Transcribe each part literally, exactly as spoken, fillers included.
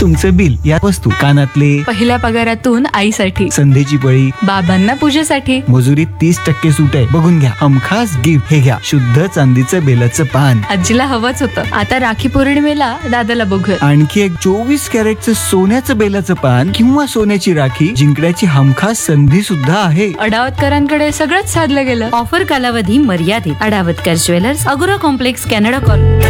तुमचं बिल या वस्तू, कानातले, पहिल्या पगारातून आईसाठी, संधीची पळी, बाबांना पूजेसाठी, मजुरीत तीस टक्के सूट आहे, बघून घ्या. हमखास गिफ्ट हे घ्या, शुद्ध चांदीचं बेलाचं पान. आजीला हवंच होतं. आता राखी पौर्णिमेला दादाला बघूया. आणखी एक चोवीस कॅरेटचं सोन्याचं बेलाचं पान किंवा सोन्याची राखी जिंकण्याची हमखास संधी सुद्धा आहे. अडावतकरांकडे सगळंच साधलं गेलं. ऑफर कालावधी मर्यादित. अडावतकर ज्वेलर्स, अगोरा कॉम्प्लेक्स, कॅनडा कॉलनी.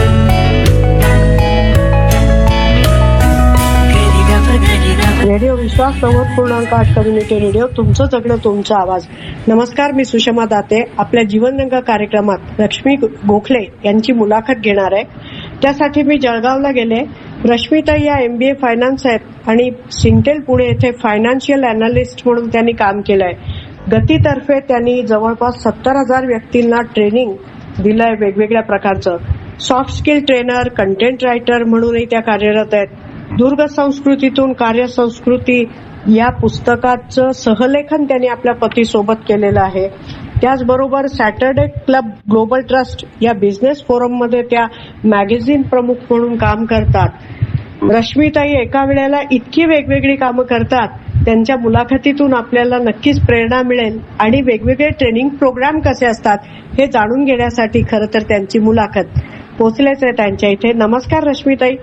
रेडिओ विश्वास नव्वद पूर्णांक आठ कम्युनिटी रेडिओ, तुमचं जगणं तुमचा आवाज. नमस्कार, मी सुषमा दाते आपल्या जीवनगंगा कार्यक्रमात लक्ष्मी गोखले यांची मुलाखत घेणार आहे. त्यासाठी मी जळगावला गेले. रश्मीताई या एमबीए फायनान्स आहेत आणि सिंटेल पुणे येथे फायनान्शियल अनालिस्ट म्हणून त्यांनी काम केलंय. गतीतर्फे त्यांनी जवळपास सत्तर हजार व्यक्तींना ट्रेनिंग दिलंय वेगवेगळ्या प्रकारचं. Soft skill trainer, content writer म्हणूनही त्या कार्यरत आहेत. दुर्ग संस्कृतीतून कार्यसंस्कृती या पुस्तकाचं सहलेखन त्यांनी आपल्या पतीसोबत केलेलं आहे. त्याचबरोबर सॅटर्डे क्लब ग्लोबल ट्रस्ट या बिझनेस फोरममध्ये त्या मॅगझिन प्रमुख म्हणून काम करतात. रश्मीताई एका वेळेला इतकी वेगवेगळी कामं करतात, त्यांच्या मुलाखतीतून आपल्याला नक्कीच प्रेरणा मिळेल आणि वेगवेगळे ट्रेनिंग प्रोग्राम कसे असतात हे जाणून घेण्यासाठी खरं तर त्यांची मुलाखत पोहोचलेच आहे त्यांच्या इथे. नमस्कार रश्मीताई.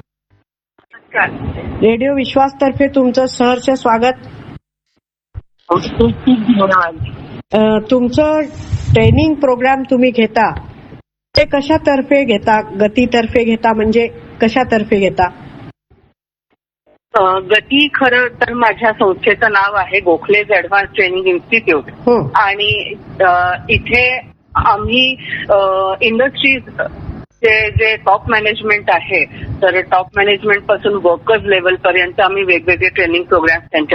रेडिओ विश्वास तर्फे तुमचं सहर्ष स्वागत. तुमचं ट्रेनिंग प्रोग्राम तुम्ही घेता ते कशातर्फे घेता? गतीतर्फे घेता म्हणजे कशातर्फे घेता? गती खरं तर माझ्या संस्थेचं नाव आहे गोखलेज ऍडव्हान्स ट्रेनिंग इन्स्टिट्यूट. आणि इथे आम्ही इंडस्ट्रीज जे जे टॉप मॅनेजमेंट आहे, तर टॉप मॅनेजमेंट पासून वर्कर्स लेवल पर्यंत आम्ही वेगवेगळे ट्रेनिंग प्रोग्राम त्यांच्या